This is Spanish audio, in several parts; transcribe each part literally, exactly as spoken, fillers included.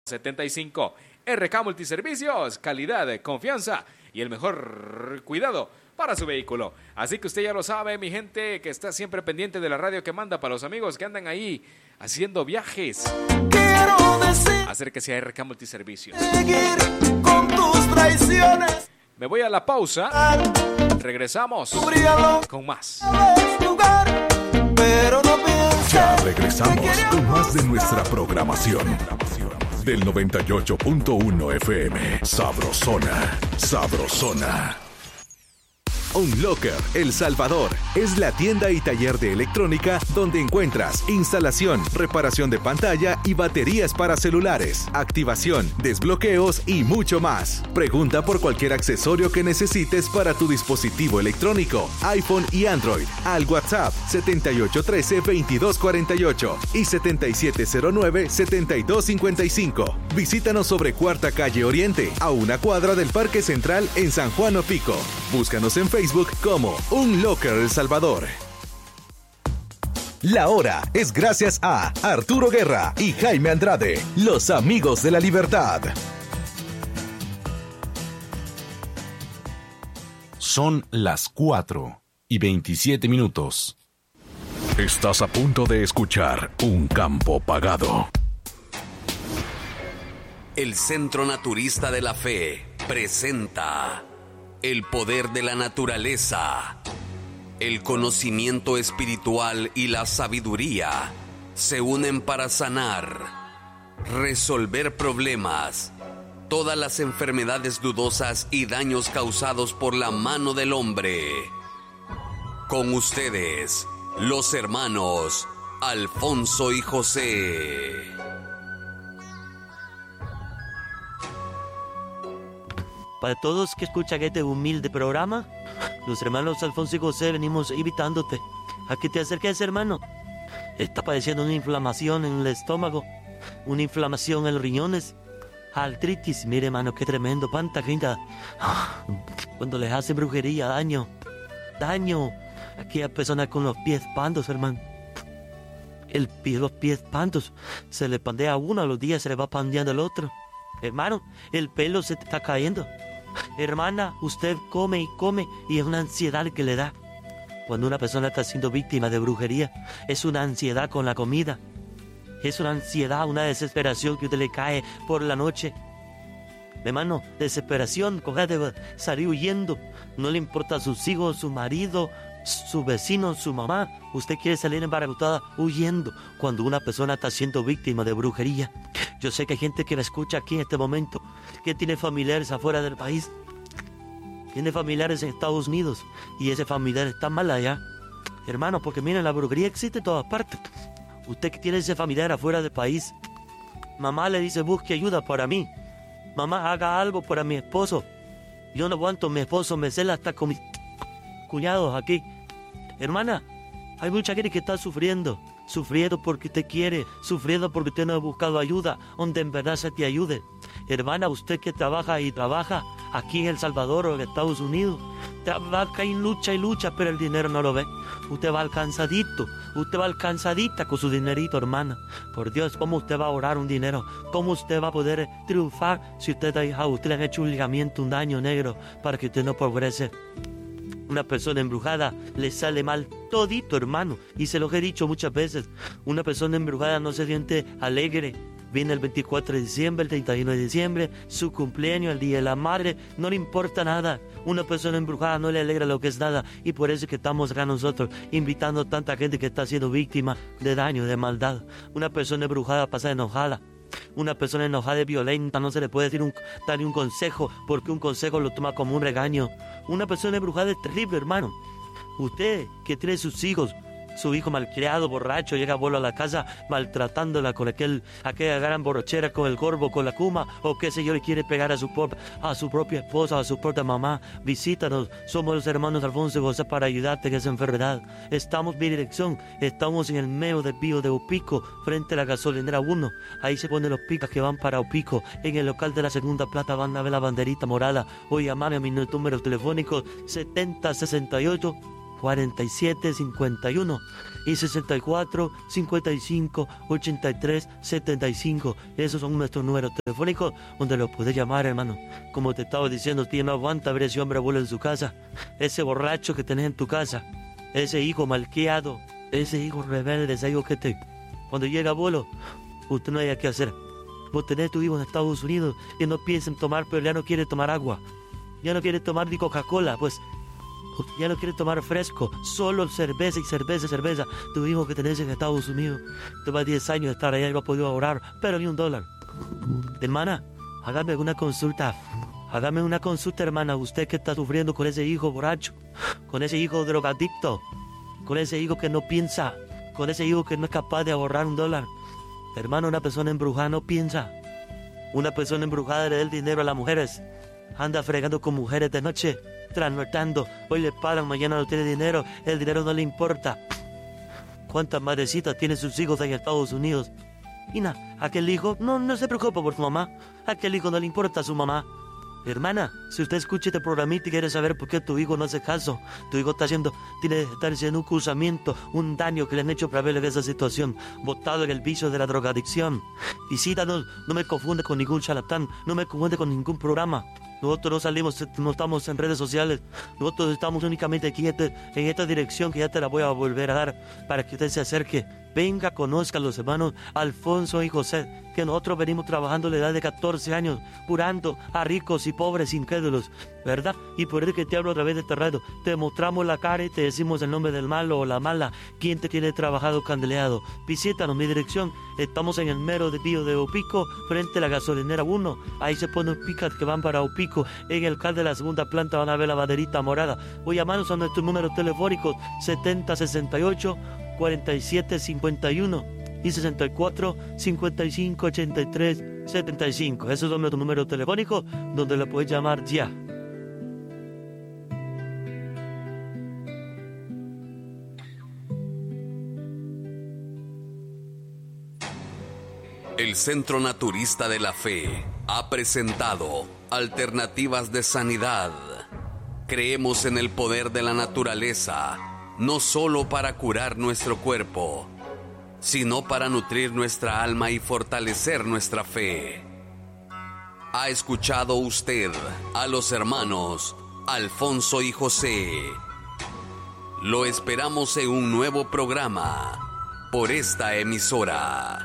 setenta y cinco. R K Multiservicios, calidad, confianza y el mejor cuidado para su vehículo. Así que usted ya lo sabe, mi gente que está siempre pendiente de la radio que manda, para los amigos que andan ahí haciendo viajes. Quiero decir, acérquese a R K Multiservicios. seguir con tus traiciones. Me voy a la pausa. Regresamos con más. Lugar, pero no ya regresamos con más de nuestra programación. Del noventa y ocho punto uno F M. Sabrosona, Sabrosona. Unlocker El Salvador es la tienda y taller de electrónica donde encuentras instalación, reparación de pantalla y baterías para celulares, activación, desbloqueos y mucho más. Pregunta por cualquier accesorio que necesites para tu dispositivo electrónico, iPhone y Android, al WhatsApp setenta y ocho uno tres, veintidós cuarenta y ocho y setenta y siete cero nueve, setenta y dos cincuenta y cinco. Visítanos sobre Cuarta Calle Oriente, a una cuadra del Parque Central en San Juan Opico. Búscanos en Facebook Facebook como Unlocker El Salvador. La hora es gracias a Arturo Guerra y Jaime Andrade, los amigos de la libertad. Son las cuatro y veintisiete minutos. Estás a punto de escuchar Un Campo Pagado. El Centro Naturista de la Fe presenta el poder de la naturaleza. El conocimiento espiritual y la sabiduría se unen para sanar, resolver problemas, todas las enfermedades dudosas y daños causados por la mano del hombre. Con ustedes, los hermanos Alfonso y José. Para todos que escuchan este humilde programa, los hermanos Alfonso y José venimos invitándote a que te acerques, hermano. Está padeciendo una inflamación en el estómago, una inflamación en los riñones, artritis. Mire, hermano, qué tremendo. Cuánta gente cuando les hace brujería, daño, daño. Aquí hay personas con los pies pandos, hermano. El pie, los pies pandos, se le pandea uno, a los días se le va pandeando el otro. Hermano, el pelo se te está cayendo. Hermana, usted come y come y es una ansiedad que le da. Cuando una persona está siendo víctima de brujería, es una ansiedad con la comida. Es una ansiedad, una desesperación que usted le cae por la noche. Hermano, desesperación, cógate, salir huyendo. No le importa a sus hijos, su marido, su vecino, su mamá. Usted quiere salir embaragutada huyendo cuando una persona está siendo víctima de brujería. Yo sé que hay gente que me escucha aquí en este momento, que tiene familiares afuera del país, tiene familiares en Estados Unidos y ese familiar está mal allá. Hermano, porque miren, la brujería existe en todas partes. Usted que tiene ese familiar afuera del país, mamá le dice, busque ayuda para mí. Mamá, haga algo para mi esposo. Yo no aguanto, mi esposo me cela hasta con mis cuñados aquí. Hermana, hay mucha gente que está sufriendo, sufriendo porque te quiere, sufriendo porque usted no ha buscado ayuda, donde en verdad se te ayude. Hermana, usted que trabaja y trabaja aquí en El Salvador o en Estados Unidos, trabaja y lucha y lucha, pero el dinero no lo ve. Usted va alcanzadito, usted va alcanzadita con su dinerito, hermana. Por Dios, ¿cómo usted va a ahorrar un dinero? ¿Cómo usted va a poder triunfar si usted, a usted le han hecho un ligamiento, un daño negro para que usted no progrese? Una persona embrujada le sale mal todito, hermano. Y se lo he dicho muchas veces. Una persona embrujada no se siente alegre. Viene el veinticuatro de diciembre, el treinta y uno de diciembre, su cumpleaños, el Día de la Madre. No le importa nada. Una persona embrujada no le alegra lo que es nada. Y por eso es que estamos acá nosotros, invitando a tanta gente que está siendo víctima de daño, de maldad. Una persona embrujada pasa enojada. Una persona enojada y violenta no se le puede decir un, darle un consejo, porque un consejo lo toma como un regaño. Una persona embrujada es terrible, hermano. Usted que tiene sus hijos, su hijo malcriado, borracho, llega vuelo a la casa maltratándola con aquel, aquella gran borrachera, con el gorbo, con la cuma, o qué sé yo, y quiere pegar a su, a su propia esposa, a su propia mamá. Visítanos, somos los hermanos Alfonso y José para ayudarte en esa enfermedad. Estamos en dirección, estamos en el medio del Pío de Opico, frente a la gasolinera uno. Ahí se ponen los picas que van para Opico. En el local de la Segunda Plata van a ver la banderita morada o llamarme a mis números telefónicos setenta sesenta y ocho cuarenta y siete cincuenta y uno y sesenta y cuatro cincuenta y cinco ochenta y tres setenta y cinco. Esos son nuestros números telefónicos donde los puedes llamar, hermano. Como te estaba diciendo, tío, no aguanta ver ese hombre abuelo en su casa, ese borracho que tenés en tu casa, ese hijo malcriado, ese hijo rebelde, ese hijo que te... Cuando llega abuelo, usted no haya qué hacer. Vos tenés tu hijo en Estados Unidos y no piensa en tomar, pero ya no quiere tomar agua, ya no quiere tomar ni Coca-Cola, pues ya no quiere tomar fresco, solo cerveza y cerveza, cerveza. Tu hijo que tenés en Estados Unidos, te va diez años de estar allá y no ha podido ahorrar, pero ni un dólar. Hermana, hágame una consulta, hágame una consulta, hermana, usted que está sufriendo con ese hijo borracho, con ese hijo drogadicto, con ese hijo que no piensa, con ese hijo que no es capaz de ahorrar un dólar. Hermano, una persona embrujada no piensa. Una persona embrujada le da el dinero a las mujeres, anda fregando con mujeres de noche, trasnochando. Hoy le pagan, mañana no tiene dinero, el dinero no le importa. ¿Cuántas madrecitas tienen sus hijos en Estados Unidos? Y nada, aquel hijo no, no se preocupa por su mamá, aquel hijo no le importa a su mamá. Hermana, si usted escucha este programita y quiere saber por qué tu hijo no hace caso, tu hijo está haciendo, tiene que estar haciendo un cruzamiento, un daño que le han hecho para verle de esa situación, botado en el vicio de la drogadicción, visítanos, no me confunde con ningún charlatán, no me confunde con ningún programa. Nosotros no salimos, no estamos en redes sociales, nosotros estamos únicamente aquí en, este, en esta dirección que ya te la voy a volver a dar para que usted se acerque. Venga, conozca a los hermanos Alfonso y José, que nosotros venimos trabajando a la edad de catorce años, curando a ricos y pobres incrédulos, ¿verdad? Y por eso que te hablo a través de este radio, te mostramos la cara y te decimos el nombre del malo o la mala, quien te tiene trabajado candeleado. Visítanos, mi dirección, estamos en el mero de Pío de Opico, frente a la gasolinera uno, ahí se ponen picas que van para Opico, en el cal de la segunda planta van a ver la banderita morada, o llamarnos a nuestros números telefónicos setenta sesenta y ocho cuarenta y siete cincuenta y uno y sesenta y cuatro cincuenta y cinco ochenta y tres setenta y cinco. Esos son nuestros números telefónicos donde le puedes llamar ya. El Centro Naturista de la Fe ha presentado Alternativas de Sanidad. Creemos en el poder de la naturaleza, no solo para curar nuestro cuerpo, sino para nutrir nuestra alma y fortalecer nuestra fe. ¿Ha escuchado usted a los hermanos Alfonso y José? Lo esperamos en un nuevo programa por esta emisora.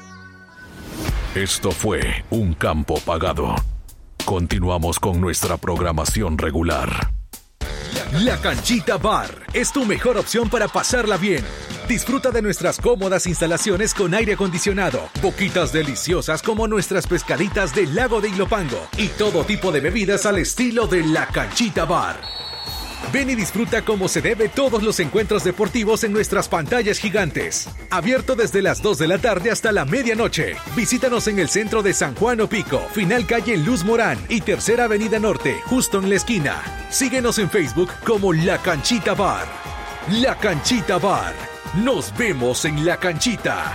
Esto fue Un Campo Pagado. Continuamos con nuestra programación regular. La Canchita Bar es tu mejor opción para pasarla bien. Disfruta de nuestras cómodas instalaciones con aire acondicionado, boquitas deliciosas como nuestras pescaditas del lago de Ilopango y todo tipo de bebidas al estilo de La Canchita Bar. Ven y disfruta como se debe todos los encuentros deportivos en nuestras pantallas gigantes. Abierto desde las dos de la tarde hasta la medianoche. Visítanos en el centro de San Juan Opico, final calle Luz Morán y Tercera Avenida Norte, justo en la esquina. Síguenos en Facebook como La Canchita Bar. La Canchita Bar. Nos vemos en La Canchita.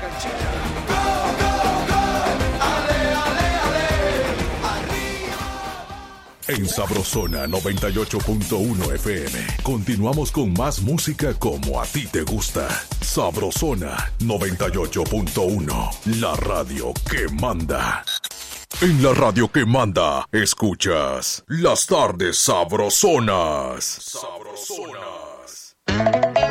En Sabrosona noventa y ocho punto uno F M. Continuamos con más música como a ti te gusta. Sabrosona noventa y ocho punto uno. La radio que manda. En la radio que manda, escuchas Las Tardes Sabrosonas. Sabrosona.